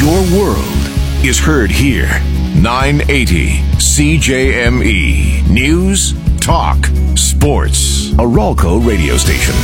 Your world is heard here. 980 CJME. News, talk, sports. A Ralco radio station.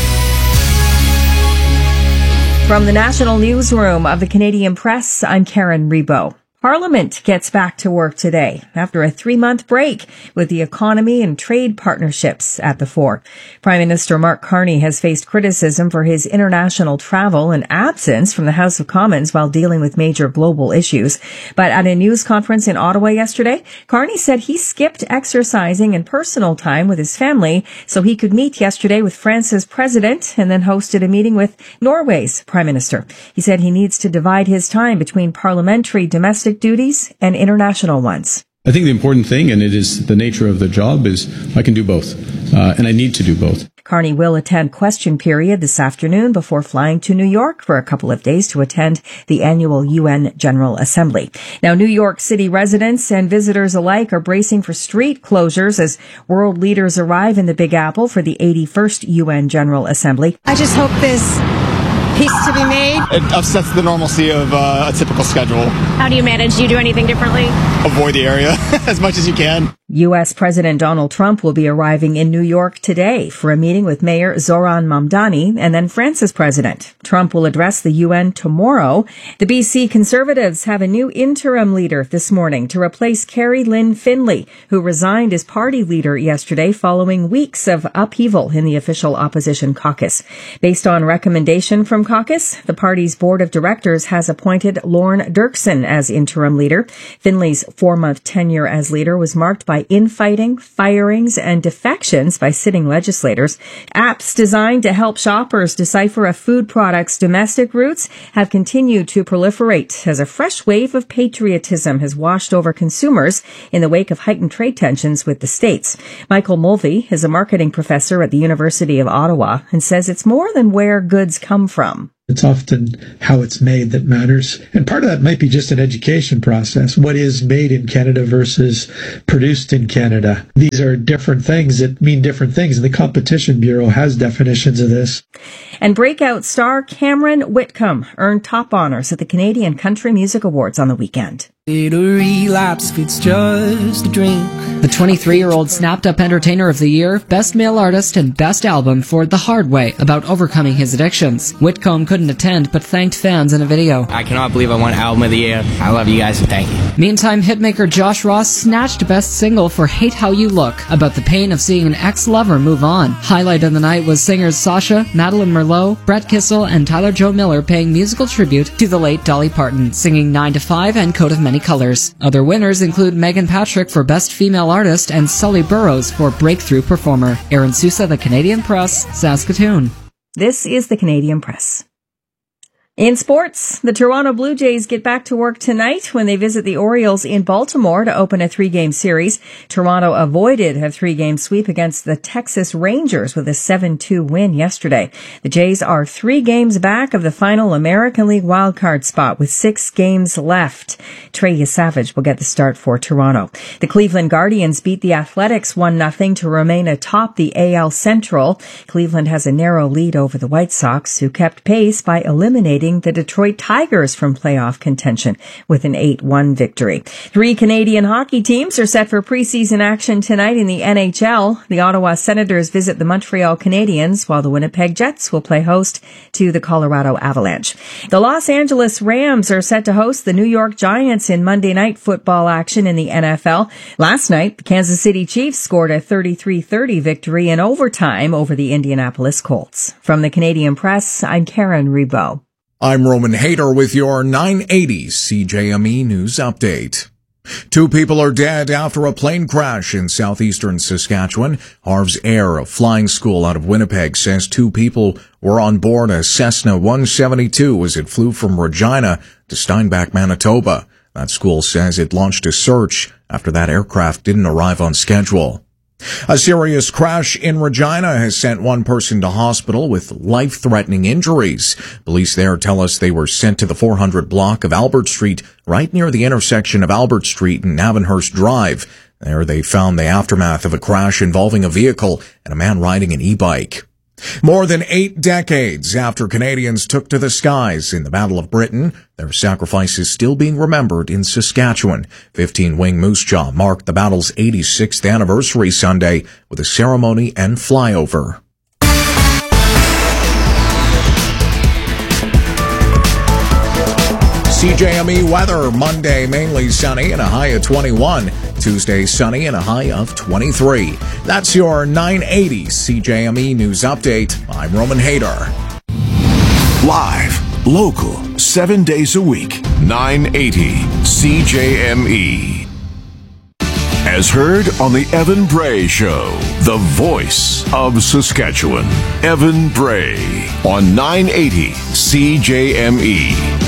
From the National Newsroom of the Canadian Press, I'm Karen Rebo. Parliament gets back to work today after a 3-month break with the economy and trade partnerships at the fore. Prime Minister Mark Carney has faced criticism for his international travel and absence from the House of Commons while dealing with major global issues. But at a news conference in Ottawa yesterday, Carney said he skipped exercising and personal time with his family so he could meet yesterday with France's president and then hosted a meeting with Norway's prime minister. He said he needs to divide his time between parliamentary domestic duties and international ones. I think the important thing, and it is the nature of the job, is I can do both, and I need to do both. Carney will attend question period this afternoon before flying to New York for a couple of days to attend the annual UN General Assembly. Now, New York City residents and visitors alike are bracing for street closures as world leaders arrive in the Big Apple for the 81st UN General Assembly. I just hope there's peace to be made. It upsets the normalcy of a typical schedule. How do you manage? Do you do anything differently? Avoid the area as much as you can. U.S. President Donald Trump will be arriving in New York today for a meeting with Mayor Zoran Mamdani and then France's president. Trump will address the UN tomorrow. The BC Conservatives have a new interim leader this morning to replace Carrie Lynn Finley, who resigned as party leader yesterday following weeks of upheaval in the official opposition caucus. Based on recommendation from caucus, the party's board of directors has appointed Lorne Dirksen as interim leader. Finley's 4-month tenure as leader was marked by infighting, firings, and defections by sitting legislators. Apps designed to help shoppers decipher a food product's domestic roots have continued to proliferate as a fresh wave of patriotism has washed over consumers in the wake of heightened trade tensions with the states. Michael Mulvey is a marketing professor at the University of Ottawa and says it's more than where goods come from. It's often how it's made that matters. And part of that might be just an education process. What is made in Canada versus produced in Canada? These are different things that mean different things. And the Competition Bureau has definitions of this. And breakout star Cameron Whitcomb earned top honors at the Canadian Country Music Awards on the weekend. A relapse if it's just a drink. The 23-year-old snapped up Entertainer of the Year, Best Male Artist, and Best Album for The Hard Way about overcoming his addictions. Whitcomb couldn't attend, but thanked fans in a video. I cannot believe I won Album of the Year. I love you guys and thank you. Meantime, hitmaker Josh Ross snatched Best Single for Hate How You Look, about the pain of seeing an ex-lover move on. Highlight of the night was singers Sasha, Madeline Merlot, Brett Kissel, and Tyler Joe Miller paying musical tribute to the late Dolly Parton, singing 9 to 5 and Coat of Many Colors. Other winners include Megan Patrick for Best Female Artist and Sully Burrows for Breakthrough Performer. Aaron Sousa, The Canadian Press, Saskatoon. This is The Canadian Press. In sports, the Toronto Blue Jays get back to work tonight when they visit the Orioles in Baltimore to open a 3-game series. Toronto avoided a 3-game sweep against the Texas Rangers with a 7-2 win yesterday. The Jays are 3 games back of the final American League wildcard spot with 6 games left. Trey Yesavage will get the start for Toronto. The Cleveland Guardians beat the Athletics 1-0 to remain atop the AL Central. Cleveland has a narrow lead over the White Sox, who kept pace by eliminating the Detroit Tigers from playoff contention with an 8-1 victory. 3 Canadian hockey teams are set for preseason action tonight in the NHL. The Ottawa Senators visit the Montreal Canadiens, while the Winnipeg Jets will play host to the Colorado Avalanche. The Los Angeles Rams are set to host the New York Giants in Monday Night Football action in the NFL. Last night, the Kansas City Chiefs scored a 33-30 victory in overtime over the Indianapolis Colts. From the Canadian Press, I'm Karen Rebo. I'm Roman Hayter with your 980 CJME News Update. 2 people are dead after a plane crash in southeastern Saskatchewan. Harv's Air, a flying school out of Winnipeg, says 2 people were on board a Cessna 172 as it flew from Regina to Steinbach, Manitoba. That school says it launched a search after that aircraft didn't arrive on schedule. A serious crash in Regina has sent 1 person to hospital with life-threatening injuries. Police there tell us they were sent to the 400 block of Albert Street, right near the intersection of Albert Street and Avonhurst Drive. There they found the aftermath of a crash involving a vehicle and a man riding an e-bike. More than 8 decades after Canadians took to the skies in the Battle of Britain, their sacrifice is still being remembered in Saskatchewan. 15-wing Moose Jaw marked the battle's 86th anniversary Sunday with a ceremony and flyover. CJME weather, Monday mainly sunny and a high of 21. Tuesday sunny and a high of 23. That's your 980 CJME News Update. I'm Roman Hader. Live, local, 7 days a week, 980 CJME. As heard on the Evan Bray Show, the voice of Saskatchewan. Evan Bray on 980 CJME.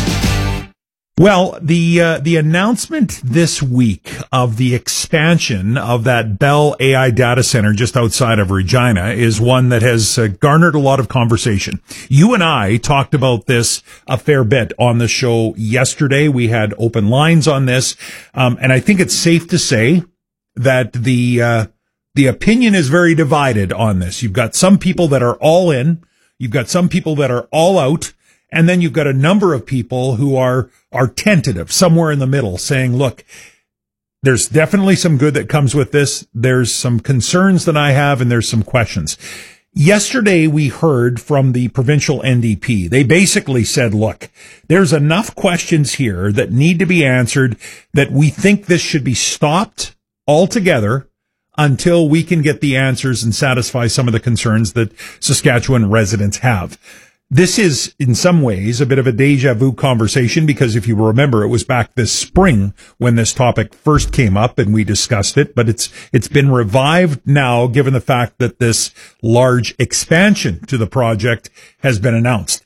Well, the announcement this week of the expansion of that Bell AI data center just outside of Regina is one that has garnered a lot of conversation. You and I talked about this a fair bit on the show yesterday. We had open lines on this, and I think it's safe to say that the opinion is very divided on this. You've got some people that are all in, you've got some people that are all out, and then you've got a number of people who are tentative, somewhere in the middle, saying, look, there's definitely some good that comes with this. There's some concerns that I have, and there's some questions. Yesterday, we heard from the provincial NDP. They basically said, look, there's enough questions here that need to be answered that we think this should be stopped altogether until we can get the answers and satisfy some of the concerns that Saskatchewan residents have. This is, in some ways, a bit of a deja vu conversation because if you remember, it was back this spring when this topic first came up and we discussed it, but it's been revived now given the fact that this large expansion to the project has been announced.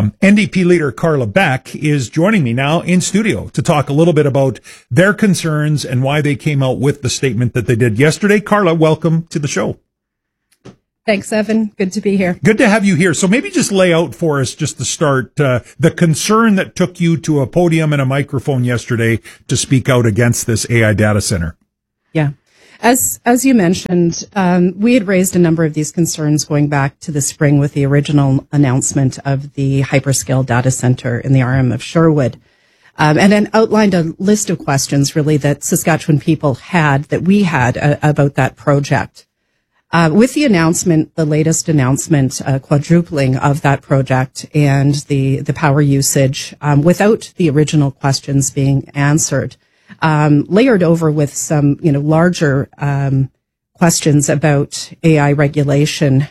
NDP leader Carla Beck is joining me now in studio to talk a little bit about their concerns and why they came out with the statement that they did yesterday. Carla, welcome to the show. Thanks, Evan. Good to be here. Good to have you here. So maybe just lay out for us, just to start, the concern that took you to a podium and a microphone yesterday to speak out against this AI data center. Yeah. As you mentioned, we had raised a number of these concerns going back to the spring with the original announcement of the hyperscale data center in the RM of Sherwood. And then outlined a list of questions really that Saskatchewan people had, that we had about that project. With the announcement, the latest announcement, quadrupling of that project and the power usage, without the original questions being answered, layered over with some, larger, questions about AI regulation,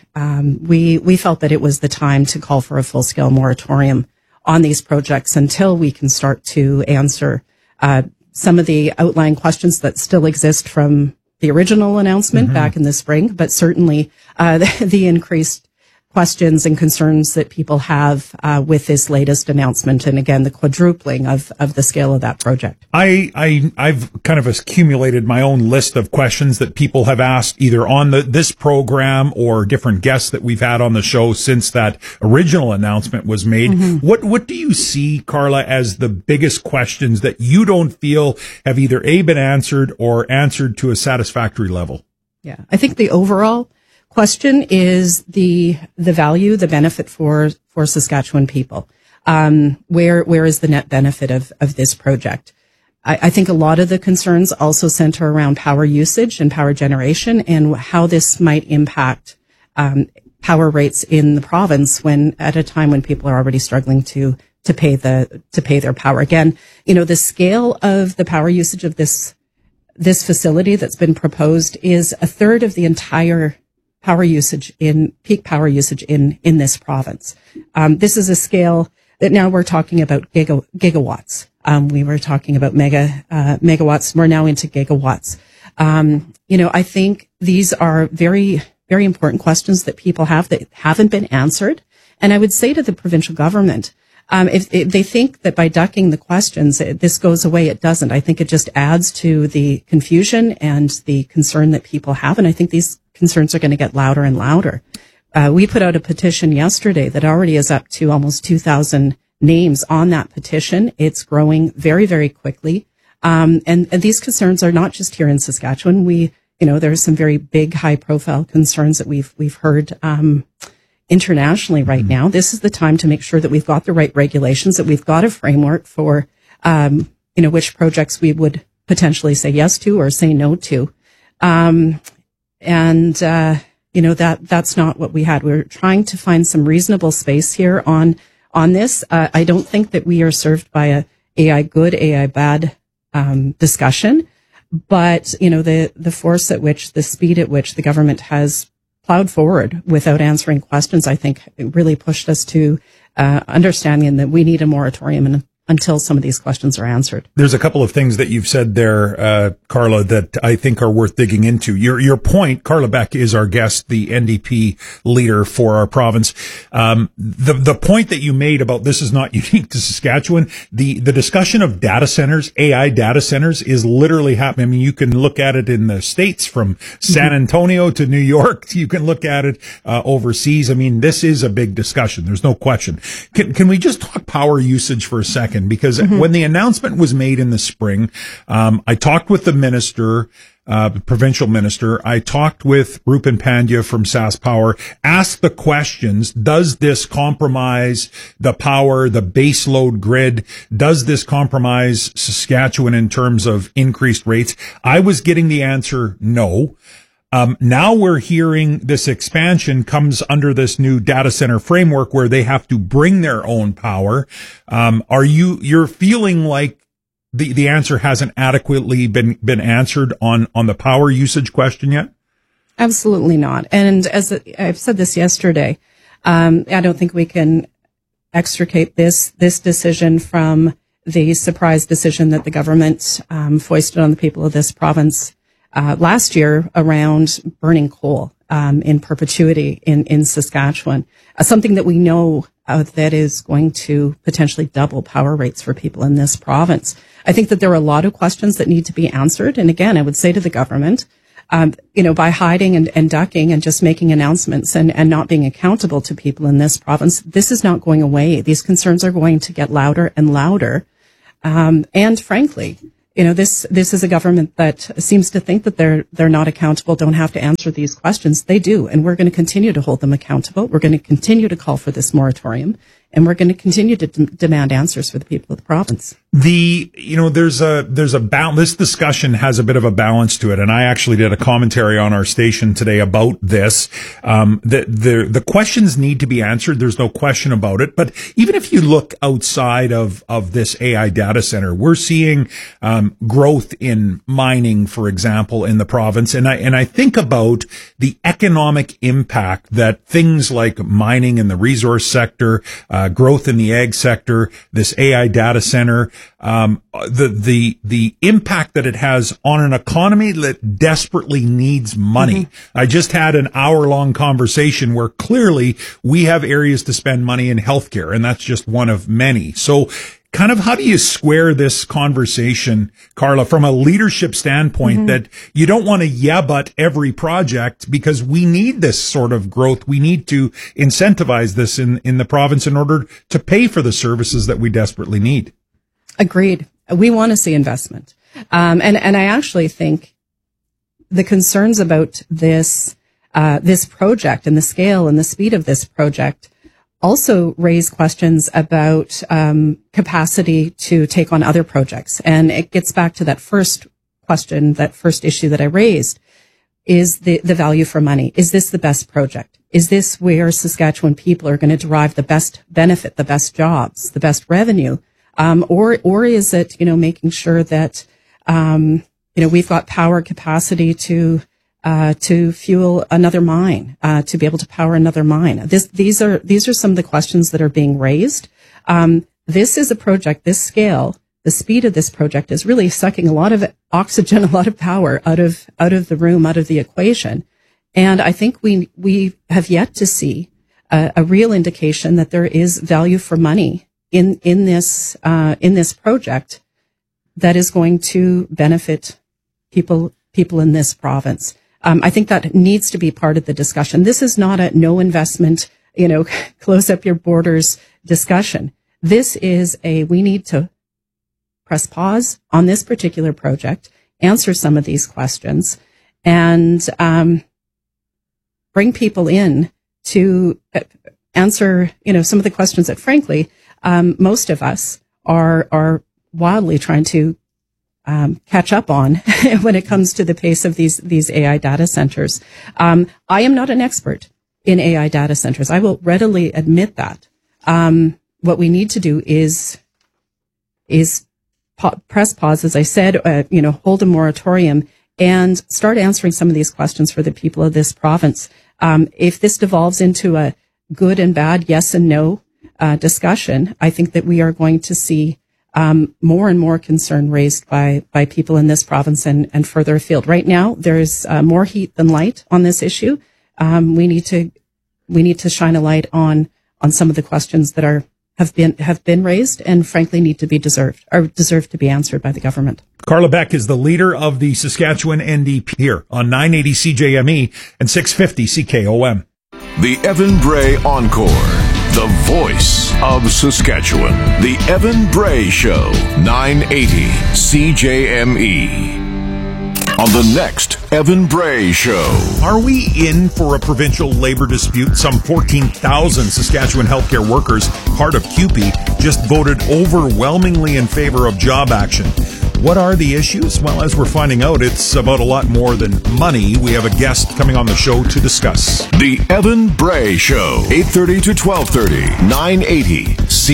we felt that it was the time to call for a full-scale moratorium on these projects until we can start to answer, some of the outlying questions that still exist from the original announcement back in the spring, but certainly the increased questions and concerns that people have with this latest announcement, and again the quadrupling of the scale of that project. I've kind of accumulated my own list of questions that people have asked either on this program or different guests that we've had on the show since that original announcement was made. What do you see, Carla, as the biggest questions that you don't feel have either been answered or answered to a satisfactory level? Yeah, I think the overall question is the value, the benefit for Saskatchewan people. Where is the net benefit of this project? I think a lot of the concerns also center around power usage and power generation and how this might impact power rates in the province at a time when people are already struggling to pay their power. Again, the scale of the power usage of this facility that's been proposed is a third of the entire peak power usage in this province. This is a scale that now we're talking about gigawatts. We were talking about megawatts. We're now into gigawatts. I think these are very, very important questions that people have that haven't been answered. And I would say to the provincial government, if they think that by ducking the questions, this goes away, it doesn't. I think it just adds to the confusion and the concern that people have. And I think these concerns are going to get louder and louder. We put out a petition yesterday that already is up to almost 2,000 names on that petition. It's growing very, very quickly. And these concerns are not just here in Saskatchewan. There are some very big, high profile concerns that we've heard, internationally right now. This is the time to make sure that we've got the right regulations, that we've got a framework for, which projects we would potentially say yes to or say no to. That's not what we had. We were trying to find some reasonable space here on this. I don't think that we are served by a AI good, AI bad, discussion, but, the force at which, the speed at which the government has plowed forward without answering questions, I think it really pushed us to, understanding that we need a moratorium until some of these questions are answered. There's a couple of things that you've said there, Carla, that I think are worth digging into. Your point, Carla Beck is our guest, the NDP leader for our province. The point that you made about this is not unique to Saskatchewan. The discussion of data centers, AI data centers, is literally happening. I mean, you can look at it in the States from San Antonio to New York. You can look at it overseas. I mean, this is a big discussion. There's no question. Can we just talk power usage for a second? Because when the announcement was made in the spring, I talked with the minister, provincial minister. I talked with Rupen Pandya from SaskPower, asked the questions. Does this compromise the power, the baseload grid? Does this compromise Saskatchewan in terms of increased rates? I was getting the answer no. Now we're hearing this expansion comes under this new data center framework where they have to bring their own power. You're feeling like the answer hasn't adequately been answered on the power usage question yet? Absolutely not. And as I've said this yesterday, I don't think we can extricate this decision from the surprise decision that the government foisted on the people of this province last year around burning coal in perpetuity in Saskatchewan, something that we know that is going to potentially double power rates for people in this province. I think that there are a lot of questions that need to be answered. And again, I would say to the government, by hiding and ducking and just making announcements and not being accountable to people in this province, this is not going away. These concerns are going to get louder and louder. And frankly, this is a government that seems to think that they're not accountable, don't have to answer these questions. They do, and we're going to continue to hold them accountable. We're going to continue to call for this moratorium, and we're going to continue to demand answers for the people of the province. There's a balance. This discussion has a bit of a balance to it, and I actually did a commentary on our station today about this. The questions need to be answered. There's no question about it. But even if you look outside of this AI data center, we're seeing growth in mining, for example, in the province, and I think about the economic impact that things like mining in the resource sector, growth in the ag sector, this AI data center, the impact that it has on an economy that desperately needs money. I just had an hour-long conversation where clearly we have areas to spend money in healthcare, and that's just one of many. So kind of how do you square this conversation, Carla, from a leadership standpoint that you don't want to but every project because we need this sort of growth. We need to incentivize this in the province in order to pay for the services that we desperately need. Agreed. We want to see investment. And I actually think the concerns about this project and the scale and the speed of this project also raise questions about capacity to take on other projects. And it gets back to that first question, that first issue that I raised, is the value for money. Is this the best project? Is this where Saskatchewan people are going to derive the best benefit, the best jobs, the best revenue? Or is it, making sure that, we've got power capacity to fuel another mine, to be able to power another mine. These are some of the questions that are being raised. This is a project, this scale, the speed of this project is really sucking a lot of oxygen, a lot of power out of the room, out of the equation. And I think we have yet to see a real indication that there is value for money in this project that is going to benefit people in this province. I think that needs to be part of the discussion. This is not a no investment, close up your borders discussion. This is we need to press pause on this particular project, answer some of these questions, and bring people in to answer, some of the questions that, frankly, most of us are wildly trying to catch up on when it comes to the pace of these AI data centers. I am not an expert in AI data centers. I will readily admit that. What we need to do is press pause, as I said, hold a moratorium and start answering some of these questions for the people of this province. If this devolves into a good and bad, yes and no discussion, I think that we are going to see more and more concern raised by people in this province and further afield. Right now, there's more heat than light on this issue. We need to shine a light on some of the questions that have been raised and frankly need to be deserve to be answered by the government. Carla Beck is the leader of the Saskatchewan NDP here on 980 CJME and 650 CKOM. The Evan Bray Encore, the voice of Saskatchewan. The Evan Bray Show, 980 CJME. On the next Evan Bray Show. Are we in for a provincial labor dispute? Some 14,000 Saskatchewan healthcare workers, part of CUPE, just voted overwhelmingly in favor of job action. What are the issues? Well, as we're finding out, it's about a lot more than money. We have a guest coming on the show to discuss. The Evan Bray Show, 8:30 to 12:30, 980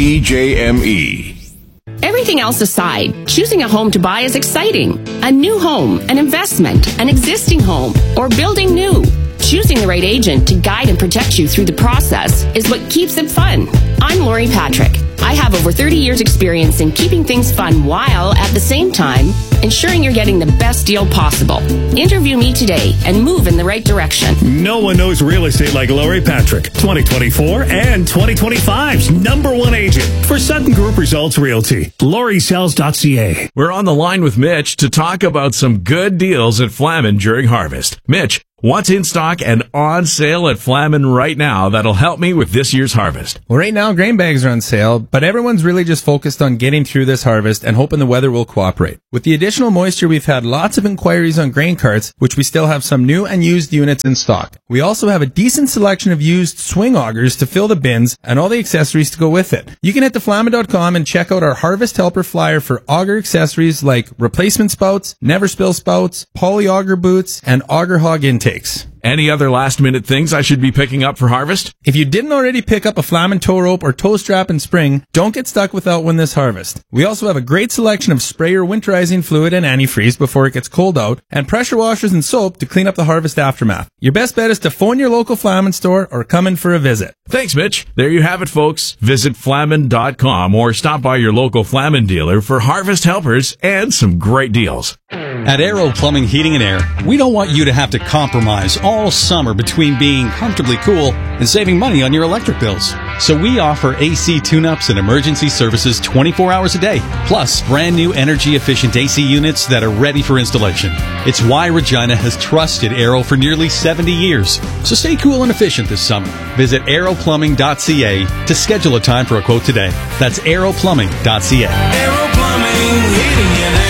CJME. Everything else aside, choosing a home to buy is exciting. A new home, an investment, an existing home, or building new. Choosing the right agent to guide and protect you through the process is what keeps it fun. I'm Lori Patrick. I have over 30 years experience in keeping things fun while, at the same time, ensuring you're getting the best deal possible. Interview me today and move in the right direction. No one knows real estate like Lori Patrick, 2024 and 2025's #1 agent for Sutton Group Results Realty. LoriSells.ca. We're on the line with Mitch to talk about some good deals at Flamin during harvest. Mitch, what's in stock and on sale at Flamin right now that'll help me with this year's harvest? Well, right now, grain bags are on sale, but everyone's really just focused on getting through this harvest and hoping the weather will cooperate. With the additional moisture, we've had lots of inquiries on grain carts, which we still have some new and used units in stock. We also have a decent selection of used swing augers to fill the bins and all the accessories to go with it. You can head to flamin.com and check out our Harvest Helper flyer for auger accessories like replacement spouts, never spill spouts, poly auger boots, and auger hog intakes. Any other last-minute things I should be picking up for harvest? If you didn't already pick up a Flamin tow rope or tow strap in spring, don't get stuck without one this harvest. We also have a great selection of sprayer winterizing fluid and antifreeze before it gets cold out, and pressure washers and soap to clean up the harvest aftermath. Your best bet is to phone your local Flamin store or come in for a visit. Thanks, Mitch. There you have it, folks. Visit Flamin.com or stop by your local Flamin dealer for harvest helpers and some great deals. At Aero Plumbing, Heating and Air, we don't want you to have to compromise all summer between being comfortably cool and saving money on your electric bills. So we offer AC tune-ups and emergency services 24 hours a day, plus brand new energy-efficient AC units that are ready for installation. It's why Regina has trusted Aero for nearly 70 years. So stay cool and efficient this summer. Visit aeroplumbing.ca to schedule a time for a quote today. That's aeroplumbing.ca. Aero Plumbing, Heating and Air.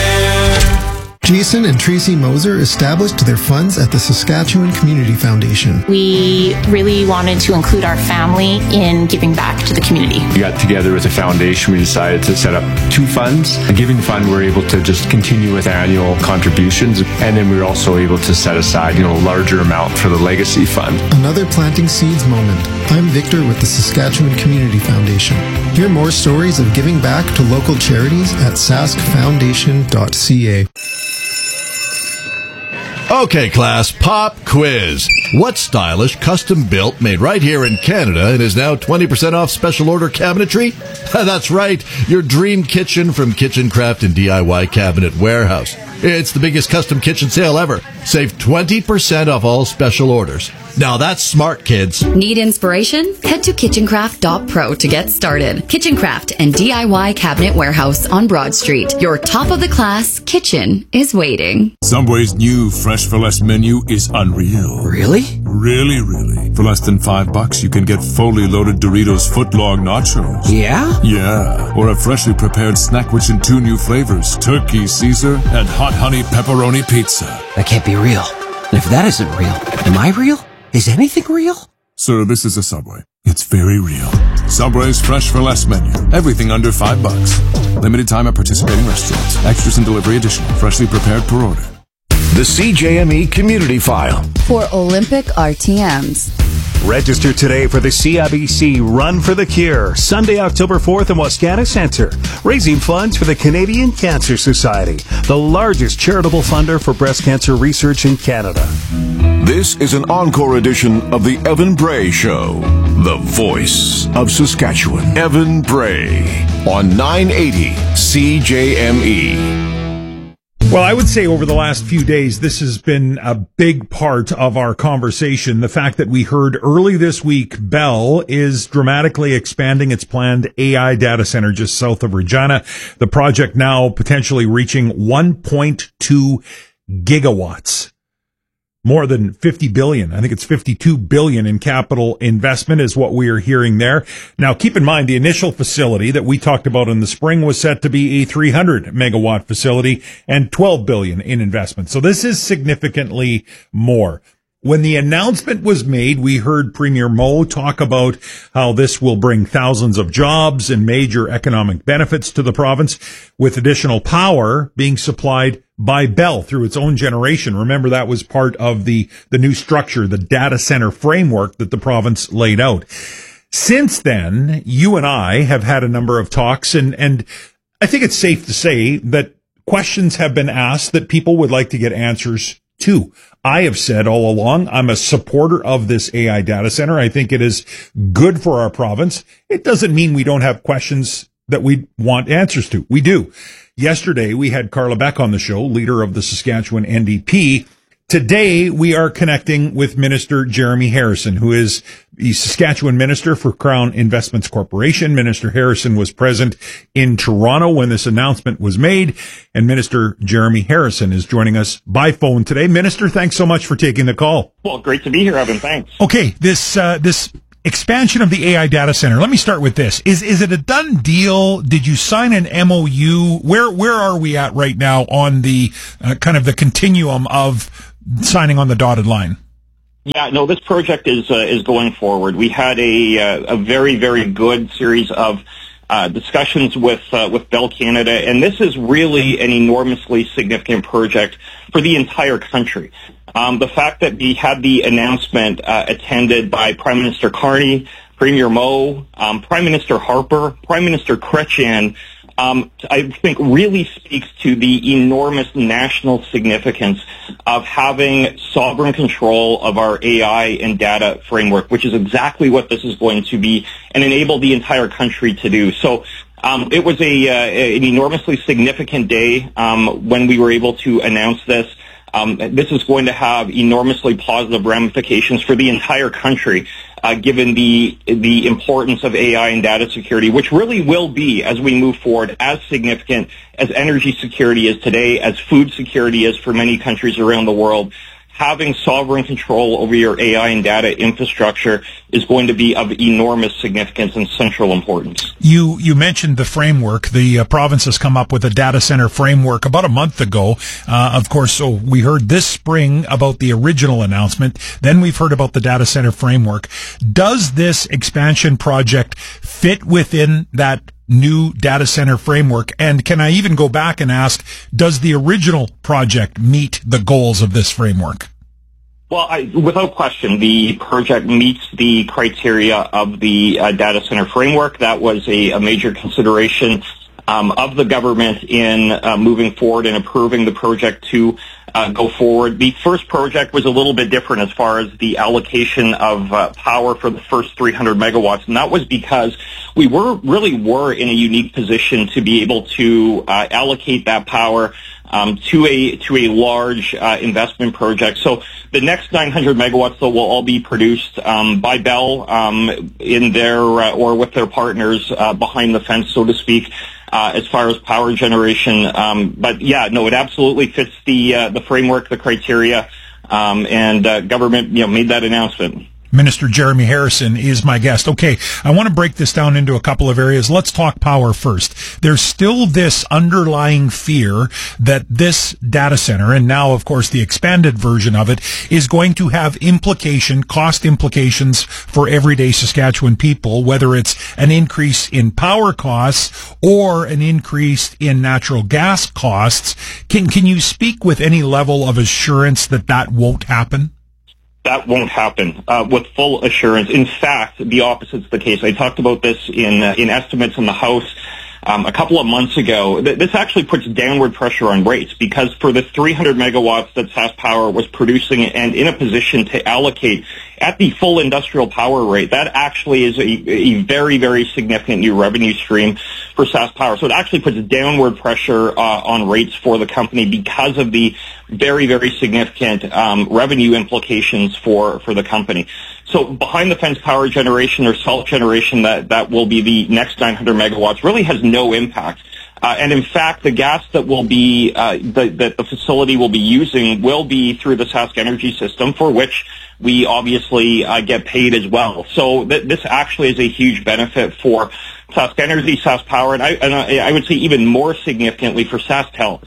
Jason and Tracy Moser established their funds at the Saskatchewan Community Foundation. We really wanted to include our family in giving back to the community. We got together with the foundation. We decided to set up 2 funds. The Giving Fund, we're able to just continue with annual contributions. And then we were also able to set aside, a larger amount for the Legacy Fund. Another planting seeds moment. I'm Victor with the Saskatchewan Community Foundation. Hear more stories of giving back to local charities at saskfoundation.ca. Okay, class, pop quiz. What stylish, custom-built, made right here in Canada and is now 20% off special order cabinetry? That's right, your dream kitchen from Kitchen Craft and DIY Cabinet Warehouse. It's the biggest custom kitchen sale ever. Save 20% off all special orders. Now that's smart, kids. Need inspiration? Head to kitchencraft.pro to get started. Kitchen Craft and DIY Cabinet Warehouse on Broad Street. Your top-of-the-class kitchen is waiting. Subway's new Fresh for Less menu is unreal. Really? Really. For less than $5, you can get fully loaded Doritos footlong nachos. Yeah? Yeah. Or a freshly prepared snack rich in 2 new flavors, Turkey Caesar and Hot Honey Pepperoni Pizza. That can't be real. And if that isn't real, am I real? Is anything real? Sir, this is a Subway. It's very real. Subway's Fresh for Less menu. Everything under $5. Limited time at participating restaurants. Extras and delivery additional. Freshly prepared per order. The CJME Community File. For Olympic RTMs. Register today for the CIBC Run for the Cure, Sunday, October 4th in Wascana Centre, raising funds for the Canadian Cancer Society, the largest charitable funder for breast cancer research in Canada. This is an encore edition of the Evan Bray Show, the voice of Saskatchewan. Evan Bray on 980 CJME. Well, I would say over the last few days, this has been a big part of our conversation. The fact that we heard early this week, Bell is dramatically expanding its planned AI data center just south of Regina. The project now potentially reaching 1.2 gigawatts. More than 50 billion. I think it's 52 billion in capital investment is what we are hearing there. Now, keep in mind, the initial facility that we talked about in the spring was set to be a 300 megawatt facility and 12 billion in investment. So this is significantly more. When the announcement was made, we heard Premier Moe talk about how this will bring thousands of jobs and major economic benefits to the province, with additional power being supplied by Bell through its own generation. Remember, that was part of the new structure, the data center framework that the province laid out. Since then, you and I have had a number of talks, and I think it's safe to say that questions have been asked that people would like to get answers to. I have said all along, I'm a supporter of this AI data center. I think it is good for our province. It doesn't mean we don't have questions that we want answers to. We do. Yesterday, we had Carla Beck on the show, leader of the Saskatchewan NDP. Today, we are connecting with Minister Jeremy Harrison, who is the Saskatchewan Minister for Crown Investments Corporation. Minister Harrison was present in Toronto when this announcement was made, and Minister Jeremy Harrison is joining us by phone today. Minister, thanks so much for taking the call. Well, great to be here, Evan. Thanks. Okay, this expansion of the AI data center. Let me start with this. Is it a done deal? Did you sign an MOU? Where are we at right now on the kind of the continuum of signing on the dotted line? Yeah, no, this project is going forward. We had a very, very good series of discussions with Bell Canada, and this is really an enormously significant project for the entire country. The fact that we had the announcement attended by Prime Minister Carney, Premier Moe, Prime Minister Harper, Prime Minister Chrétien, I think really speaks to the enormous national significance of having sovereign control of our AI and data framework, which is exactly what this is going to be and enable the entire country to do. So it was an enormously significant day when we were able to announce this. This is going to have enormously positive ramifications for the entire country, given the importance of AI and data security, which really will be, as we move forward, as significant as energy security is today, as food security is for many countries around the world. Having sovereign control over your AI and data infrastructure is going to be of enormous significance and central importance. You mentioned the framework. The province has come up with a data center framework about a month ago. Of course, so we heard this spring about the original announcement. Then we've heard about the data center framework. Does this expansion project fit within that new data center framework? And can I even go back and ask, does the original project meet the goals of this framework? Well, without question, the project meets the criteria of the data center framework. That was a major consideration of the government in moving forward and approving the project to go forward. The first project was a little bit different as far as the allocation of power for the first 300 megawatts, and that was because we were in a unique position to be able to allocate that power to a large investment project. So the next 900 megawatts, though, will all be produced by Bell in their or with their partners behind the fence, so to speak, as far as power generation. But yeah, no, it absolutely fits the framework, the criteria, and government made that announcement. Minister Jeremy Harrison is my guest. Okay, I want to break this down into a couple of areas. Let's talk power first. There's still this underlying fear that this data center, and now, of course, the expanded version of it, is going to have cost implications for everyday Saskatchewan people, whether it's an increase in power costs or an increase in natural gas costs. Can you speak with any level of assurance that won't happen? That won't happen with full assurance. In fact, the opposite's the case. I talked about this in estimates in the House a couple of months ago. This actually puts downward pressure on rates because for the 300 megawatts that SaskPower was producing and in a position to allocate at the full industrial power rate, that actually is a very, very significant new revenue stream for SaskPower. So it actually puts downward pressure on rates for the company because of the very, very significant revenue implications for the company. So behind-the-fence power generation or self-generation that will be the next 900 megawatts really has no impact. And in fact, the gas that will be that the facility will be using will be through the Sask Energy system, for which we obviously get paid as well. So this actually is a huge benefit for Sask Energy, SaskPower, and I would say even more significantly for SaskTel.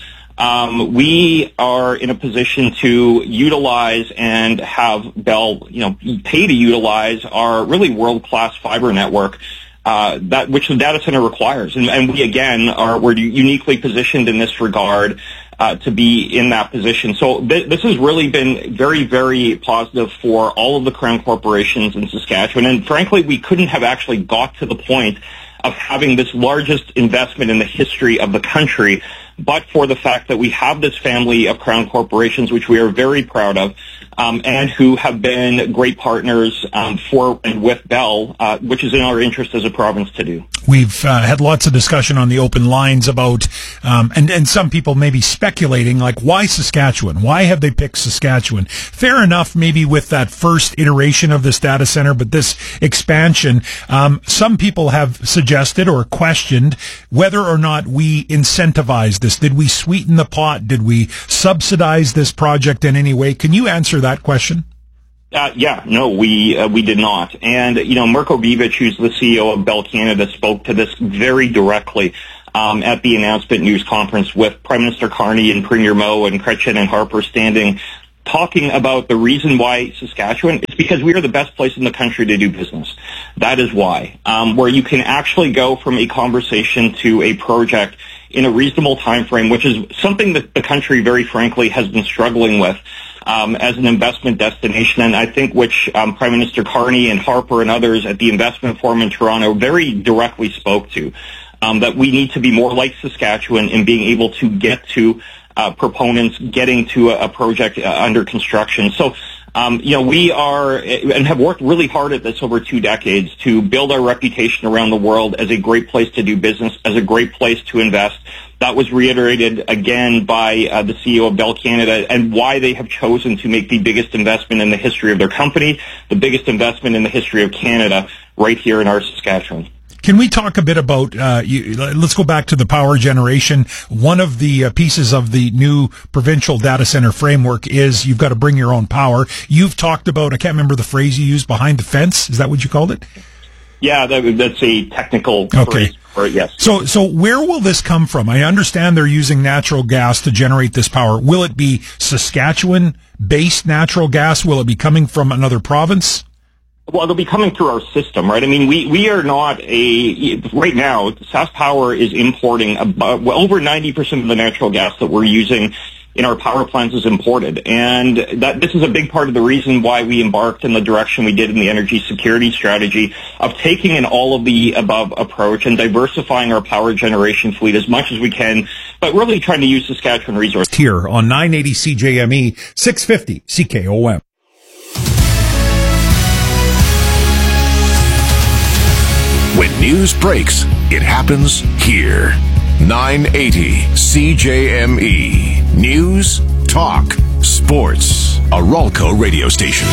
We are in a position to utilize and have Bell, pay to utilize our really world-class fiber network. Which the data center requires. And we, again, we're uniquely positioned in this regard to be in that position. So this has really been very, very positive for all of the Crown corporations in Saskatchewan. And frankly, we couldn't have actually got to the point of having this largest investment in the history of the country, but for the fact that we have this family of Crown corporations, which we are very proud of, and who have been great partners for and with Bell, which is in our interest as a province to do. We've had lots of discussion on the open lines about, and some people may be speculating, like, why Saskatchewan? Why have they picked Saskatchewan? Fair enough, maybe with that first iteration of this data center, but this expansion, some people have suggested or questioned whether or not we incentivized this. Did we sweeten the pot? Did we subsidize this project in any way? Can you answer that question? No, we did not. And, Mirko Bibic, who's the CEO of Bell Canada, spoke to this very directly at the announcement news conference with Prime Minister Carney and Premier Moe and Chrétien and Harper standing, talking about the reason why Saskatchewan is because we are the best place in the country to do business. That is why. Where you can actually go from a conversation to a project in a reasonable time frame, which is something that the country, very frankly, has been struggling with as an investment destination, and I think which Prime Minister Carney and Harper and others at the Investment Forum in Toronto very directly spoke to, that we need to be more like Saskatchewan in being able to get to proponents getting to a project under construction. So, we are and have worked really hard at this over 2 decades to build our reputation around the world as a great place to do business, as a great place to invest. That was reiterated again by the CEO of Bell Canada and why they have chosen to make the biggest investment in the history of their company, the biggest investment in the history of Canada, right here in our Saskatchewan. Can we talk a bit about, let's go back to the power generation. One of the pieces of the new provincial data center framework is you've got to bring your own power. You've talked about, I can't remember the phrase you used, behind the fence. Is that what you called it? Yeah, that's a technical phrase for it, yes. So where will this come from? I understand they're using natural gas to generate this power. Will it be Saskatchewan-based natural gas? Will it be coming from another province? Well, it'll be coming through our system, right? I mean, we are not right now, SaskPower is importing over 90% of the natural gas that we're using in our power plants is imported. And this is a big part of the reason why we embarked in the direction we did in the energy security strategy of taking an all of the above approach and diversifying our power generation fleet as much as we can, but really trying to use Saskatchewan resources. Here on 980 CJME, 650 CKOM. When news breaks, it happens here. 980 CJME. News, talk, sports. A Ralco radio station.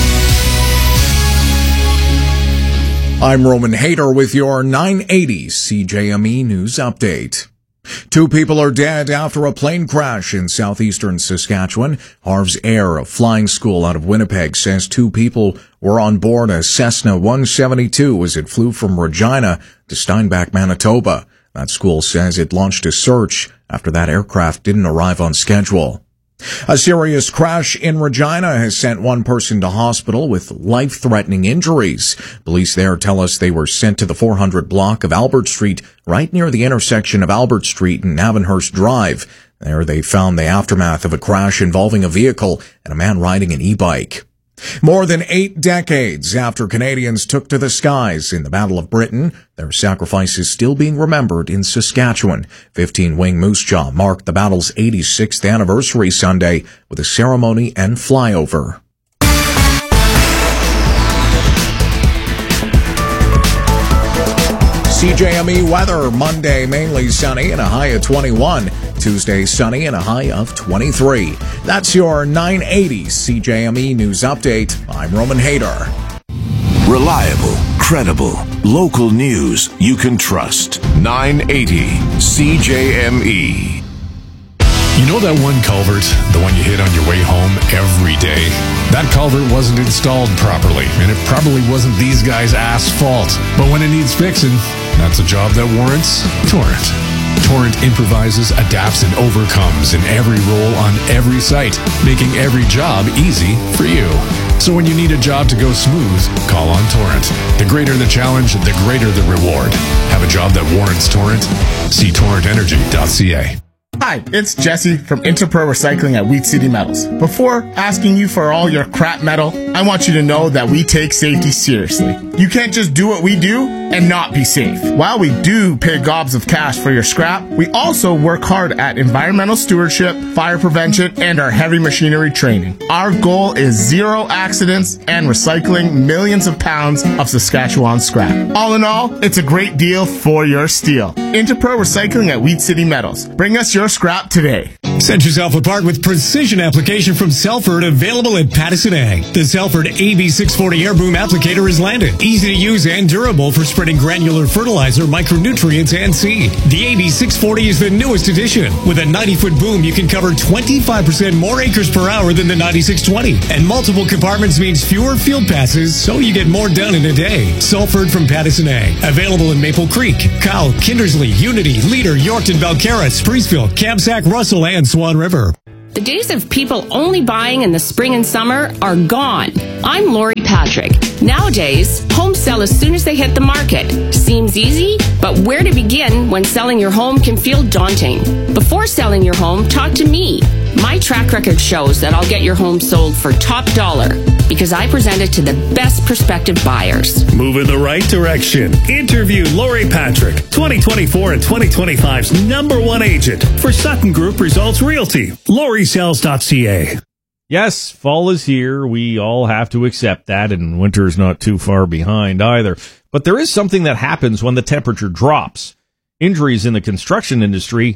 I'm Roman Hader with your 980 CJME News Update. 2 people are dead after a plane crash in southeastern Saskatchewan. Harv's Air, a flying school out of Winnipeg, says 2 people were on board a Cessna 172 as it flew from Regina to Steinbach, Manitoba. That school says it launched a search after that aircraft didn't arrive on schedule. A serious crash in Regina has sent one person to hospital with life-threatening injuries. Police there tell us they were sent to the 400 block of Albert Street, right near the intersection of Albert Street and Avonhurst Drive. There they found the aftermath of a crash involving a vehicle and a man riding an e-bike. More than 8 decades after Canadians took to the skies in the Battle of Britain, their sacrifice is still being remembered in Saskatchewan. 15-wing Moose Jaw marked the battle's 86th anniversary Sunday with a ceremony and flyover. CJME weather, Monday mainly sunny and a high of 21. Tuesday sunny and a high of 23. That's your 980 CJME News Update. I'm Roman Hader. Reliable, credible, local news you can trust. 980 CJME. You know that one culvert, the one you hit on your way home every day? That culvert wasn't installed properly, and it probably wasn't these guys' fault. But when it needs fixing, that's a job that warrants Torrent. Torrent improvises, adapts, and overcomes in every role on every site, making every job easy for you. So when you need a job to go smooth, call on Torrent. The greater the challenge, the greater the reward. Have a job that warrants Torrent? See torrentenergy.ca. Hi, it's Jesse from Interpro Recycling at Wheat City Metals. Before asking you for all your crap metal, I want you to know that we take safety seriously. You can't just do what we do and not be safe. While we do pay gobs of cash for your scrap, we also work hard at environmental stewardship, fire prevention, and our heavy machinery training. Our goal is 0 accidents and recycling millions of pounds of Saskatchewan scrap. All in all, it's a great deal for your steel. Interpro Recycling at Wheat City Metals. Bring us your scrap today. Set yourself apart with precision application from Selford, available at Pattison Ag. The Selford AB640 Air Boom Applicator is landed. Easy to use and durable for spreading granular fertilizer, micronutrients, and seed. The AB640 is the newest addition. With a 90-foot boom, you can cover 25% more acres per hour than the 9620. And multiple compartments means fewer field passes, so you get more done in a day. Selford from Pattison Ag. Available in Maple Creek, Kyle, Kindersley, Unity, Leader, Yorkton, Belcarra, Spreesville, Kamsack, Russell, and Swan River. The days of people only buying in the spring and summer are gone. I'm Lori Patrick. Nowadays, homes sell as soon as they hit the market. Seems easy, but where to begin when selling your home can feel daunting? Before selling your home, talk to me. My track record shows that I'll get your home sold for top dollar because I present it to the best prospective buyers. Move in the right direction. Interview Lori Patrick, 2024 and 2025's #1 agent for Sutton Group Results Realty. LoriSells.ca. Yes, fall is here. We all have to accept that, and winter is not too far behind either. But there is something that happens when the temperature drops. Injuries in the construction industry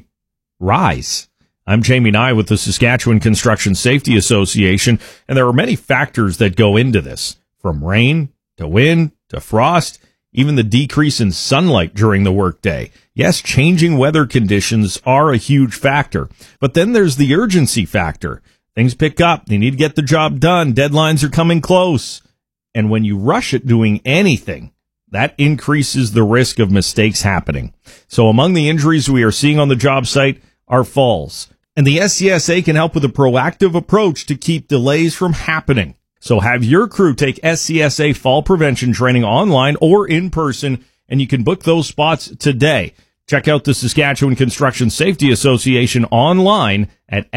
rise. I'm Jamie Nye with the Saskatchewan Construction Safety Association, and there are many factors that go into this, from rain to wind to frost, even the decrease in sunlight during the workday. Yes, changing weather conditions are a huge factor, but then there's the urgency factor. Things pick up, they need to get the job done, deadlines are coming close, and when you rush at doing anything, that increases the risk of mistakes happening. So among the injuries we are seeing on the job site are falls. And the SCSA can help with a proactive approach to keep delays from happening. So have your crew take SCSA fall prevention training online or in person, and you can book those spots today. Check out the Saskatchewan Construction Safety Association online at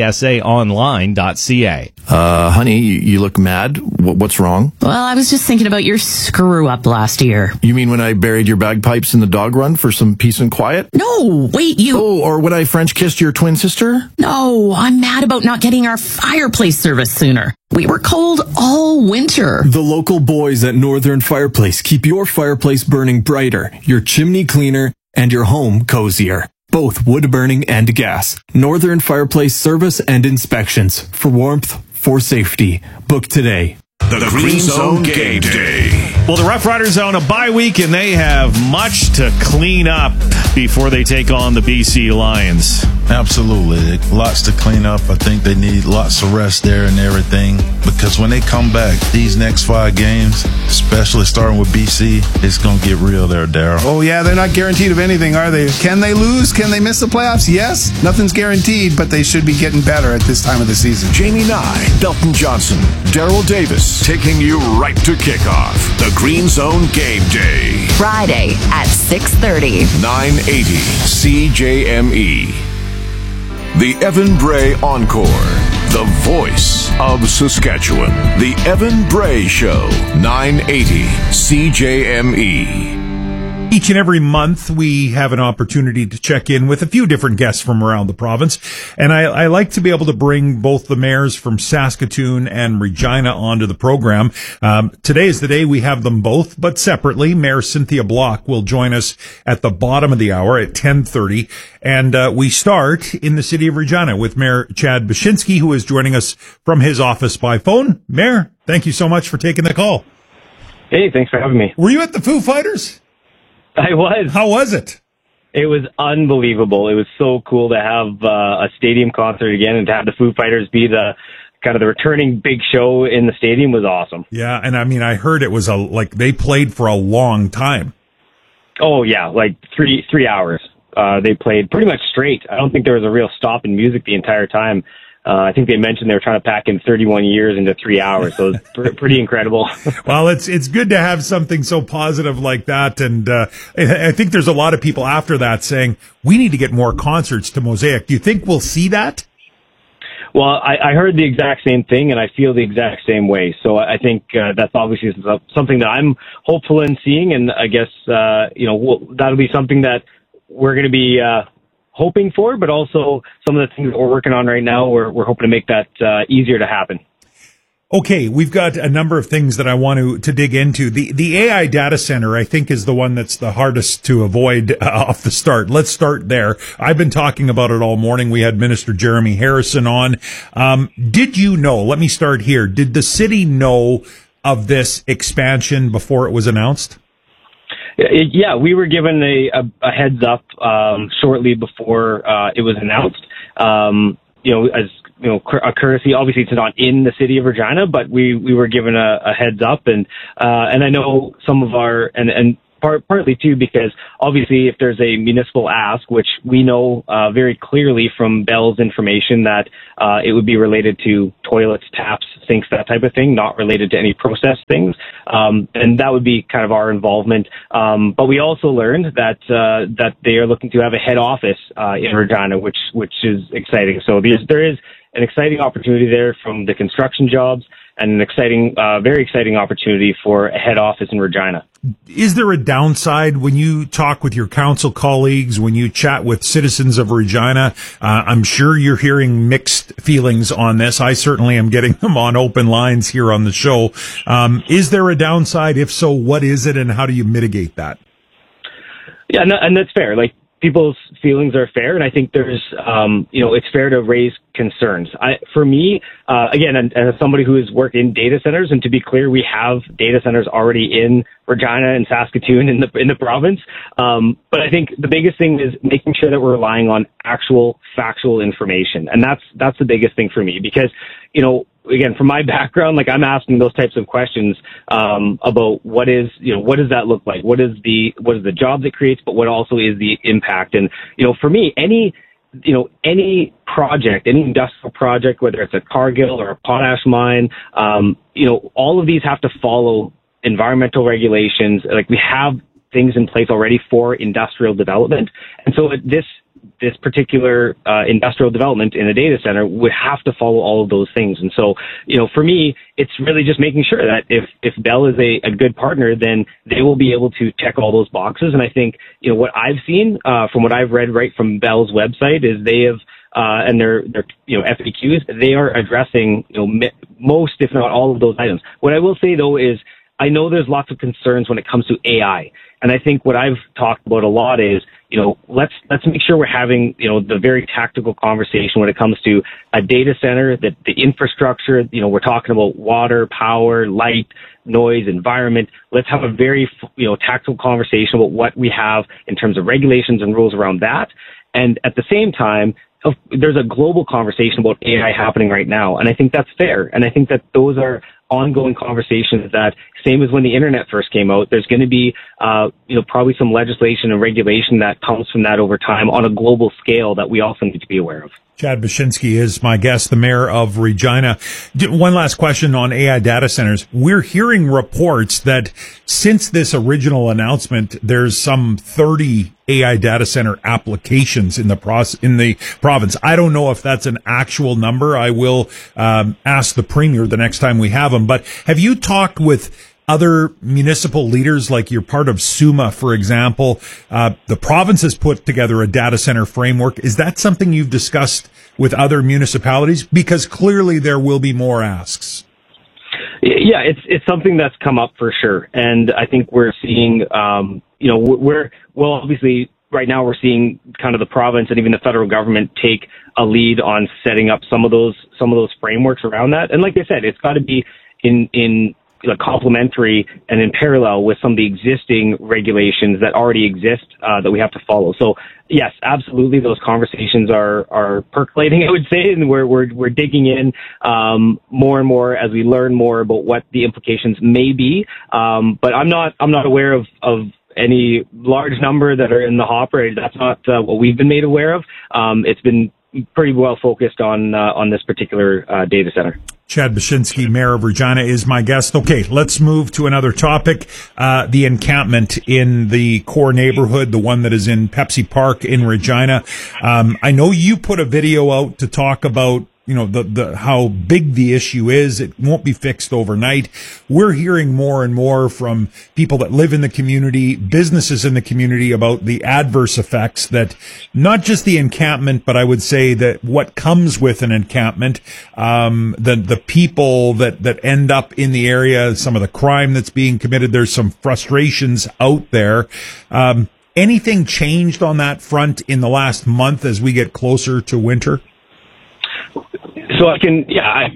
scsaonline.ca. Honey, you look mad. What's wrong? Well, I was just thinking about your screw up last year. You mean when I buried your bagpipes in the dog run for some peace and quiet? No, wait, you... Oh, or when I French kissed your twin sister? No, I'm mad about not getting our fireplace service sooner. We were cold all winter. The local boys at Northern Fireplace keep your fireplace burning brighter, your chimney cleaner, and your home cozier. Both wood burning and gas. Northern Fireplace service and inspections. For warmth, for safety. Book today. The Green Zone Game Day. Well, the Rough Riders are on a bye week, and they have much to clean up before they take on the BC Lions. Absolutely. Lots to clean up. I think they need lots of rest there and everything, because when they come back, these next 5 games, especially starting with BC, it's going to get real there, Daryl. Oh, yeah, they're not guaranteed of anything, are they? Can they lose? Can they miss the playoffs? Yes. Nothing's guaranteed, but they should be getting better at this time of the season. Jamie Nye, Belton Johnson, Daryl Davis, taking you right to kickoff. The Green Zone Game Day. Friday at 6:30. 980 CJME. The Evan Bray Encore. The voice of Saskatchewan. The Evan Bray Show. 980 CJME. Each and every month, we have an opportunity to check in with a few different guests from around the province. And I like to be able to bring both the mayors from Saskatoon and Regina onto the program. Today is the day we have them both, but separately. Mayor Cynthia Block will join us at the bottom of the hour at 10:30. And we start in the city of Regina with Mayor Chad Bashinsky, who is joining us from his office by phone. Mayor, thank you so much for taking the call. Hey, thanks for having me. Were you at the Foo Fighters? I was. How was it? It was unbelievable. It was so cool to have a stadium concert again, and to have the Foo Fighters be the kind of the returning big show in the stadium was awesome. Yeah, and I mean, I heard it was they played for a long time. Oh yeah, like three hours. They played pretty much straight. I don't think there was a real stop in music the entire time. I think they mentioned they were trying to pack in 31 years into 3 hours, so it's pretty incredible. Well, it's good to have something so positive like that, and I think there's a lot of people after that saying, we need to get more concerts to Mosaic. Do you think we'll see that? Well, I heard the exact same thing, and I feel the exact same way. So I think that's obviously something that I'm hopeful in seeing, and I guess that'll be something that we're going to be hoping for, but also some of the things that we're working on right now, we're hoping to make that easier to happen. Okay, we've got a number of things that I want to dig into. The AI data center, I think, is the one that's the hardest to avoid off the start. Let's start there. I've been talking about it all morning. We had Minister Jeremy Harrison on. Did you know, let me start here, did the city know of this expansion before it was announced? Yeah, we were given a heads up shortly before it was announced. As a courtesy. Obviously, it's not in the city of Regina, but we were given a heads up, and I know some of our partly too, because obviously if there's a municipal ask, which we know very clearly from Bell's information that it would be related to toilets, taps, sinks, that type of thing, not related to any process things. And that would be kind of our involvement. But we also learned that they are looking to have a head office in Regina, which is exciting. So there is an exciting opportunity there from the construction jobs, and an exciting, very exciting opportunity for a head office in Regina. Is there a downside when you talk with your council colleagues, when you chat with citizens of Regina? I'm sure you're hearing mixed feelings on this. I certainly am getting them on open lines here on the show. Is there a downside? If so, what is it, and how do you mitigate that? Yeah, and that's fair. Like, people's feelings are fair, and I think there's, it's fair to raise concerns. For me, again, and as somebody who has worked in data centers, and to be clear, we have data centers already in Regina and Saskatoon in the province. But I think the biggest thing is making sure that we're relying on actual factual information, and that's the biggest thing for me, because again, from my background, like, I'm asking those types of questions about what does that look like? What is the jobs it creates, but what also is the impact? And, for me, any project, any industrial project, whether it's a Cargill or a potash mine, all of these have to follow environmental regulations. Like, we have things in place already for industrial development. And so this particular industrial development in a data center would have to follow all of those things. And so, for me, it's really just making sure that if Bell is a good partner, then they will be able to check all those boxes. And I think, what I've seen from what I've read right from Bell's website is they have, and their FAQs, they are addressing, most, if not all, of those items. What I will say, though, is I know there's lots of concerns when it comes to AI. And I think what I've talked about a lot is, let's make sure we're having, the very tactical conversation when it comes to a data center, that the infrastructure, we're talking about water, power, light, noise, environment. Let's have a very, tactical conversation about what we have in terms of regulations and rules around that. And at the same time, there's a global conversation about AI happening right now. And I think that's fair. And I think that those are ongoing conversations that, same as when the internet first came out, there's going to be, probably some legislation and regulation that comes from that over time on a global scale that we also need to be aware of. Chad Baczynski is my guest, the mayor of Regina. One last question on AI data centers. We're hearing reports that since this original announcement, there's some 30 AI data center applications in the province. I don't know if that's an actual number. I will ask the premier the next time we have him. But have you talked with other municipal leaders, like you're part of SUMA, for example? The province has put together a data center framework. Is that something you've discussed with other municipalities? Because clearly there will be more asks. Yeah, it's something that's come up for sure. And I think we're seeing, obviously right now we're seeing kind of the province and even the federal government take a lead on setting up some of those frameworks around that. And like I said, it's got to be in complementary and in parallel with some of the existing regulations that already exist that we have to follow. So yes, absolutely, those conversations are percolating, I would say, and we're digging in more and more as we learn more about what the implications may be. But I'm not aware of any large number that are in the hopper. That's not what we've been made aware of. It's been pretty well focused on this particular data center. Chad Baczynski, mayor of Regina, is my guest. Okay, let's move to another topic. The encampment in the core neighborhood, the one that is in Pepsi Park in Regina. I know you put a video out to talk about the how big the issue is. It won't be fixed overnight. We're hearing more and more from people that live in the community, businesses in the community, about the adverse effects that not just the encampment, but I would say that what comes with an encampment, the people that end up in the area, some of the crime that's being committed. There's some frustrations out there. Anything changed on that front in the last month as we get closer to winter? So I can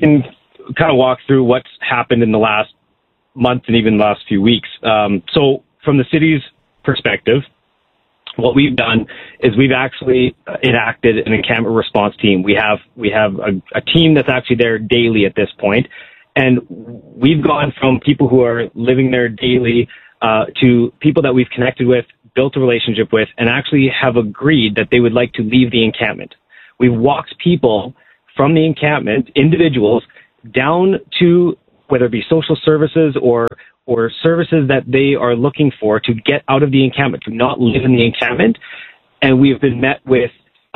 kind of walk through what's happened in the last month and even the last few weeks. So from the city's perspective, what we've done is we've actually enacted an encampment response team. We have a team that's actually there daily at this point, and we've gone from people who are living there daily to people that we've connected with, built a relationship with, and actually have agreed that they would like to leave the encampment. We've walked people from the encampment, individuals, down to whether it be social services or services that they are looking for to get out of the encampment, to not live in the encampment. And we have been met with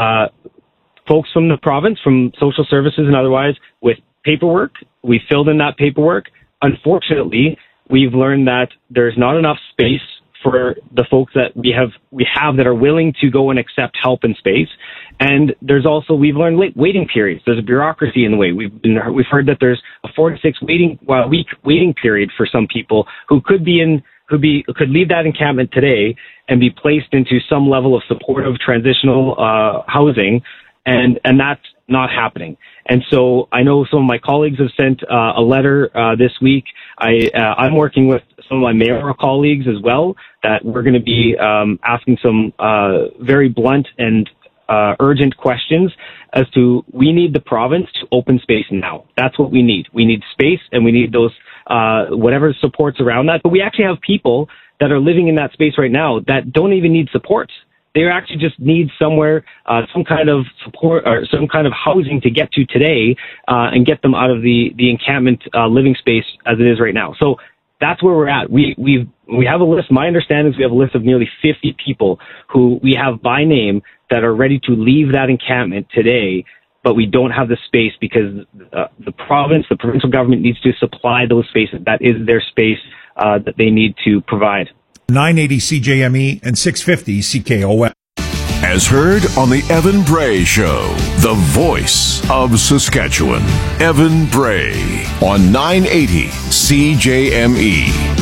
folks from the province, from social services and otherwise, with paperwork. We filled in that paperwork. Unfortunately, we've learned that there's not enough space for the folks that we have that are willing to go and accept help in space. And there's also, we've learned waiting periods. There's a bureaucracy in the way. We've heard that there's a 4 to 6 week waiting period for some people who could leave that encampment today and be placed into some level of supportive transitional housing, and that's not happening. And so I know some of my colleagues have sent a letter this week. I'm working with some of my mayoral colleagues as well, that we're going to be asking some very blunt and urgent questions as to, we need the province to open space now. That's what we need. We need space, and we need those whatever supports around that. But we actually have people that are living in that space right now that don't even need supports. They actually just need somewhere, some kind of support or some kind of housing to get to today, and get them out of the encampment living space as it is right now. So that's where we're at. We have a list. My understanding is we have a list of nearly 50 people who we have by name that are ready to leave that encampment today, but we don't have the space because the provincial government needs to supply those spaces. That is their space that they need to provide. 980 CJME and 650 CKOM. As heard on the Evan Bray Show, the voice of Saskatchewan. Evan Bray on 980 CJME.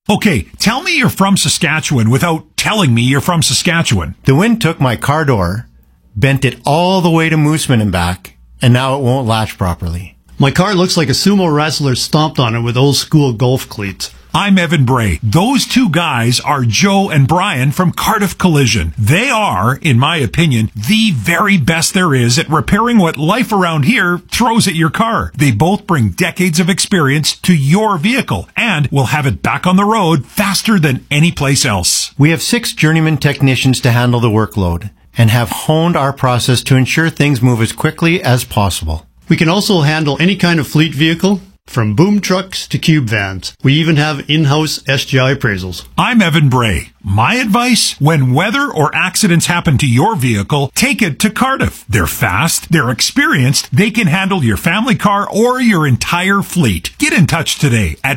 Okay, tell me you're from Saskatchewan without telling me you're from Saskatchewan. The wind took my car door, bent it all the way to Mooseman and back, and now it won't latch properly. My car looks like a sumo wrestler stomped on it with old school golf cleats. I'm Evan Bray. Those two guys are Joe and Brian from Cardiff Collision. They are, in my opinion, the very best there is at repairing what life around here throws at your car. They both bring decades of experience to your vehicle and will have it back on the road faster than any place else. We have 6 journeyman technicians to handle the workload and have honed our process to ensure things move as quickly as possible. We can also handle any kind of fleet vehicle, from boom trucks to cube vans. We even have in-house SGI appraisals. I'm Evan Bray. My advice, when weather or accidents happen to your vehicle, take it to Cardiff. They're fast, they're experienced, they can handle your family car or your entire fleet. Get in touch today at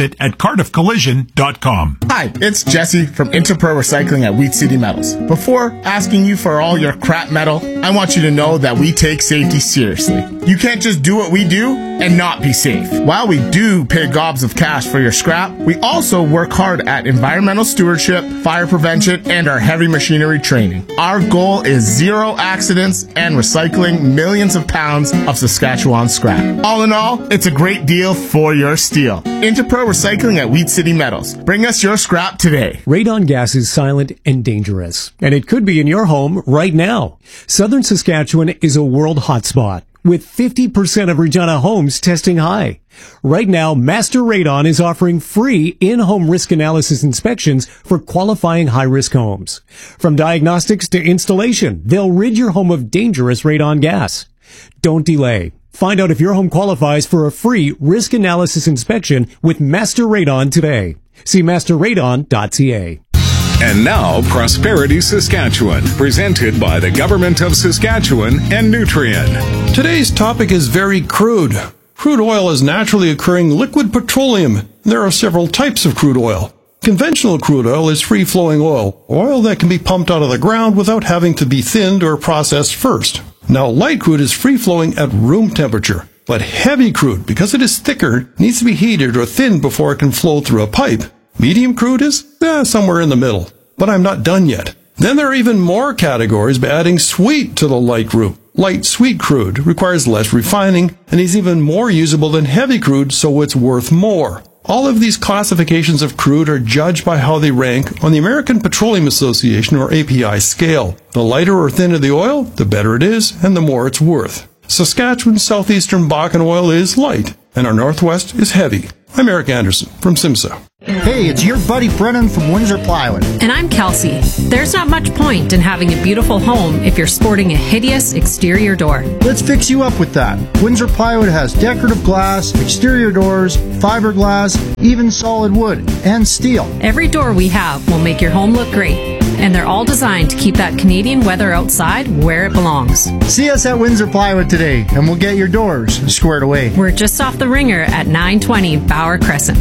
fixit@cardiffcollision.com. Hi, it's Jesse from Interpro Recycling at Wheat City Metals. Before asking you for all your crap metal, I want you to know that we take safety seriously. You can't just do what we do and not be safe. While we do pay gobs of cash for your scrap, we also work hard at environmental stewardship, fire prevention, and our heavy machinery training. Our goal is 0 accidents and recycling millions of pounds of Saskatchewan scrap. All in all, it's a great deal for your steel. Interpro Recycling at Wheat City Metals. Bring us your scrap today. Radon gas is silent and dangerous, and it could be in your home right now. Southern Saskatchewan is a world hotspot, with 50% of Regina homes testing high. Right now, Master Radon is offering free in-home risk analysis inspections for qualifying high-risk homes. From diagnostics to installation, they'll rid your home of dangerous radon gas. Don't delay. Find out if your home qualifies for a free risk analysis inspection with Master Radon today. See masterradon.ca. And now, Prosperity Saskatchewan, presented by the Government of Saskatchewan and Nutrien. Today's topic is very crude. Crude oil is naturally occurring liquid petroleum. There are several types of crude oil. Conventional crude oil is free-flowing oil that can be pumped out of the ground without having to be thinned or processed first. Now, light crude is free-flowing at room temperature. But heavy crude, because it is thicker, needs to be heated or thinned before it can flow through a pipe. Medium crude is somewhere in the middle. But I'm not done yet. Then there are even more categories by adding sweet to the light group. Light sweet crude requires less refining and is even more usable than heavy crude, so it's worth more. All of these classifications of crude are judged by how they rank on the American Petroleum Association or API scale. The lighter or thinner the oil, the better it is and the more it's worth. Saskatchewan's southeastern Bakken oil is light and our northwest is heavy. I'm Eric Anderson from SIMSA. Hey, it's your buddy Brennan from Windsor Plywood. And I'm Kelsey. There's not much point in having a beautiful home if you're sporting a hideous exterior door. Let's fix you up with that. Windsor Plywood has decorative glass, exterior doors, fiberglass, even solid wood, and steel. Every door we have will make your home look great. And they're all designed to keep that Canadian weather outside where it belongs. See us at Windsor Plywood today, and we'll get your doors squared away. We're just off the ringer at 920 Bauer Crescent.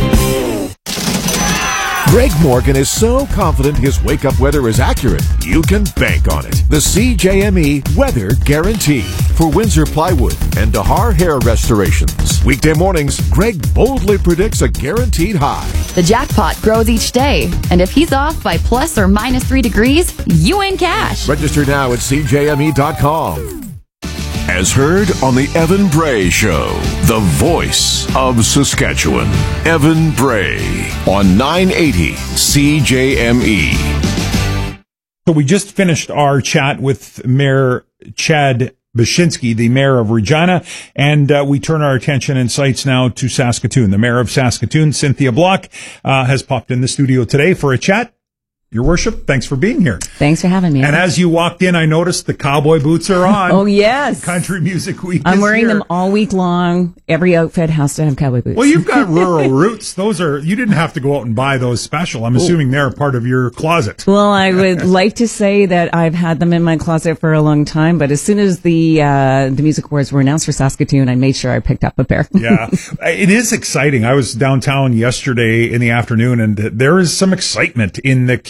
Greg Morgan is so confident his wake-up weather is accurate, you can bank on it. The CJME Weather Guarantee for Windsor Plywood and Dahar Hair Restorations. Weekday mornings, Greg boldly predicts a guaranteed high. The jackpot grows each day, and if he's off by plus or minus 3 degrees, you win cash. Register now at CJME.com. As heard on the Evan Bray Show, the voice of Saskatchewan. Evan Bray on 980 CJME. So we just finished our chat with Mayor Chad Bashinsky, the mayor of Regina, and we turn our attention and sights now to Saskatoon. The mayor of Saskatoon, Cynthia Block, has popped in the studio today for a chat. Your worship, thanks for being here. Thanks for having me. And as you walked in, I noticed the cowboy boots are on. Oh, yes. Country Music Week I'm wearing here. them all week long. Every outfit has to have cowboy boots. Well, you've got rural roots. Those are, you didn't have to go out and buy those special. I'm assuming they're part of your closet. Well, I would like to say that I've had them in my closet for a long time, but as soon as the music awards were announced for Saskatoon, I made sure I picked up a pair. Yeah, it is exciting. I was downtown yesterday in the afternoon, and there is some excitement in the community.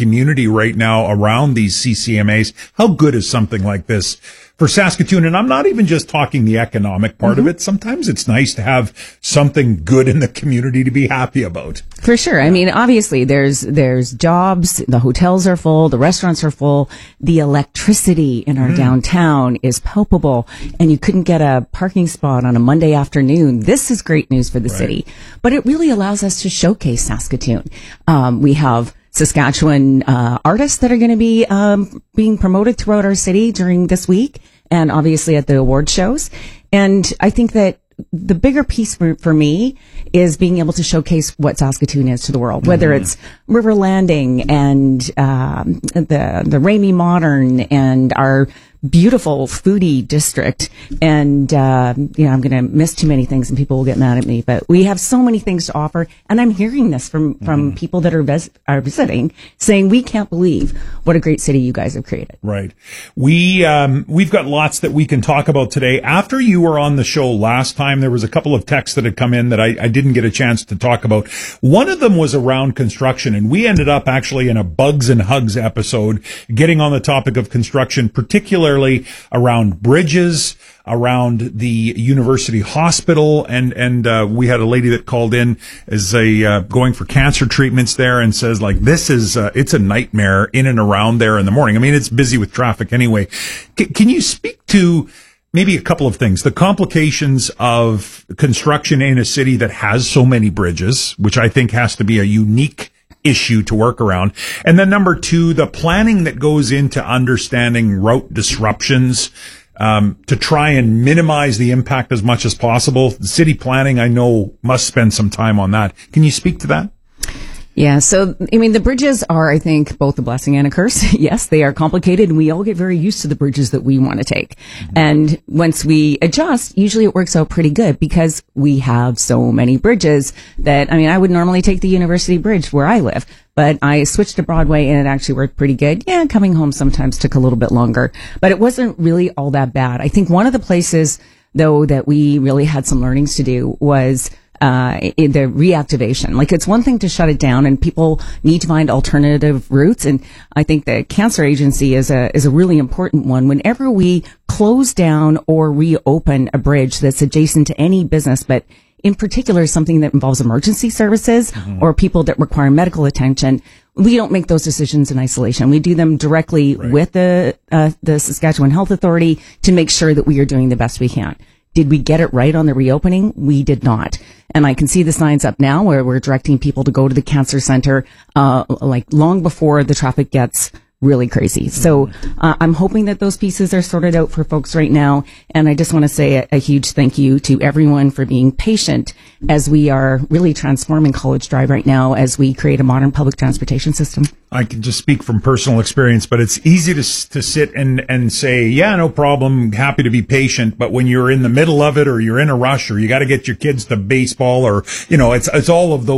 community right now around these CCMAs. How good is something like this for Saskatoon? And I'm not even just talking the economic part of it. Sometimes it's nice to have something good in the community to be happy about. For sure. I mean, obviously there's jobs, the hotels are full, the restaurants are full, the electricity in our downtown is palpable, and you couldn't get a parking spot on a Monday afternoon. This is great news for the city, but it really allows us to showcase Saskatoon. We have Saskatchewan artists that are going to be being promoted throughout our city during this week, and obviously at the award shows. And I think that the bigger piece for me is being able to showcase what Saskatoon is to the world, whether it's River Landing and the Ramey Modern and our beautiful foodie district. And I'm going to miss too many things and people will get mad at me, but we have so many things to offer. And I'm hearing this from people that are visiting, saying we can't believe what a great city you guys have created. Right. We've got lots that we can talk about today. After you were on the show last time, there was a couple of texts that had come in that I didn't get a chance to talk about. One of them was around construction, and we ended up actually in a Bugs and Hugs episode getting on the topic of construction, particularly around bridges, around the university hospital, and we had a lady that called in as going for cancer treatments there and says, like, this is it's a nightmare in and around there in the morning. I mean, it's busy with traffic anyway. Can you speak to maybe a couple of things, the complications of construction in a city that has so many bridges, which I think has to be a unique issue to work around. And then number two, the planning that goes into understanding route disruptions, to try and minimize the impact as much as possible. The city planning, I know, must spend some time on that. Can you speak to that? Yeah. So, I mean, the bridges are, I think, both a blessing and a curse. Yes, they are complicated, and we all get very used to the bridges that we want to take. And once we adjust, usually it works out pretty good because we have so many bridges that, I mean, I would normally take the University Bridge where I live, but I switched to Broadway and it actually worked pretty good. Yeah, coming home sometimes took a little bit longer, but it wasn't really all that bad. I think one of the places, though, that we really had some learnings to do was in the reactivation. Like, it's one thing to shut it down and people need to find alternative routes. And I think the Cancer Agency is a really important one. Whenever we close down or reopen a bridge that's adjacent to any business, but in particular something that involves emergency services or people that require medical attention, we don't make those decisions in isolation. We do them directly with the Saskatchewan Health Authority to make sure that we are doing the best we can. Did we get it right on the reopening? We did not. And I can see the signs up now where we're directing people to go to the cancer center, like long before the traffic gets really crazy. So I'm hoping that those pieces are sorted out for folks right now. And I just want to say a huge thank you to everyone for being patient as we are really transforming College Drive right now as we create a modern public transportation system. I can just speak from personal experience, but it's easy to sit and say, yeah, no problem, happy to be patient. But when you're in the middle of it or you're in a rush or you got to get your kids to baseball or, it's all of those